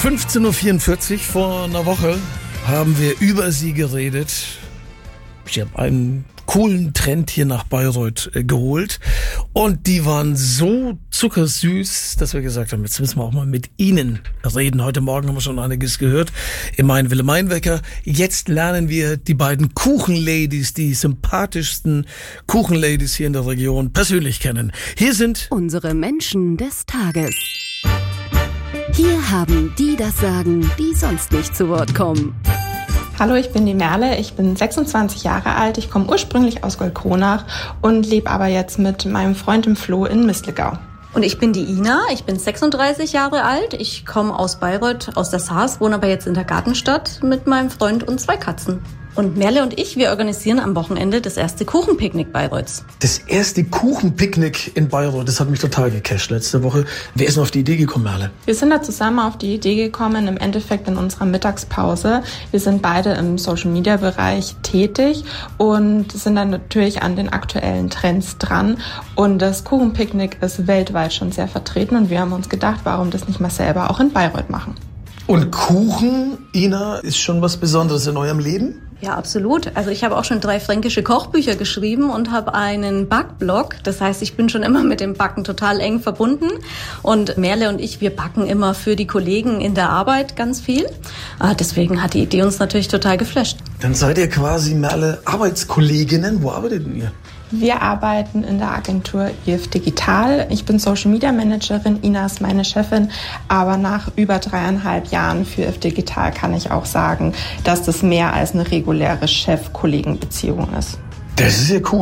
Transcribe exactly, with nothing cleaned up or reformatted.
fünfzehn Uhr vierundvierzig, vor einer Woche haben wir über sie geredet. Ich habe einen coolen Trend hier nach Bayreuth äh, geholt und die waren so zuckersüß, dass wir gesagt haben, jetzt müssen wir auch mal mit ihnen reden. Heute Morgen haben wir schon einiges gehört im Mein-Wille-Mein-Wecker. Jetzt lernen wir die beiden Kuchenladies, die sympathischsten Kuchenladies hier in der Region persönlich kennen. Hier sind unsere Menschen des Tages. Hier haben die das Sagen, die sonst nicht zu Wort kommen. Hallo, ich bin die Merle, ich bin sechsundzwanzig Jahre alt, ich komme ursprünglich aus Goldkronach und lebe aber jetzt mit meinem Freund im Floh in Mistelgau. Und ich bin die Ina, ich bin sechsunddreißig Jahre alt, ich komme aus Bayreuth, aus der Saas, wohne aber jetzt in der Gartenstadt mit meinem Freund und zwei Katzen. Und Merle und ich, wir organisieren am Wochenende das erste Kuchenpicknick Bayreuths. Das erste Kuchenpicknick in Bayreuth, das hat mich total gecasht letzte Woche. Wer ist denn auf die Idee gekommen, Merle? Wir sind da zusammen auf die Idee gekommen, im Endeffekt in unserer Mittagspause. Wir sind beide im Social-Media-Bereich tätig und sind dann natürlich an den aktuellen Trends dran. Und das Kuchenpicknick ist weltweit schon sehr vertreten und wir haben uns gedacht, warum das nicht mal selber auch in Bayreuth machen. Und Kuchen, Ina, ist schon was Besonderes in eurem Leben? Ja, absolut. Also ich habe auch schon drei fränkische Kochbücher geschrieben und habe einen Backblog. Das heißt, ich bin schon immer mit dem Backen total eng verbunden. Und Merle und ich, wir backen immer für die Kollegen in der Arbeit ganz viel. Deswegen hat die Idee uns natürlich total geflasht. Dann seid ihr quasi, Merle, Arbeitskolleginnen. Wo arbeitet denn ihr? Wir arbeiten in der Agentur I F Digital. Ich bin Social Media Managerin, Ina ist meine Chefin. Aber nach über dreieinhalb Jahren für I F Digital kann ich auch sagen, dass das mehr als eine reguläre Chef-Kollegen-Beziehung ist. Das ist ja cool.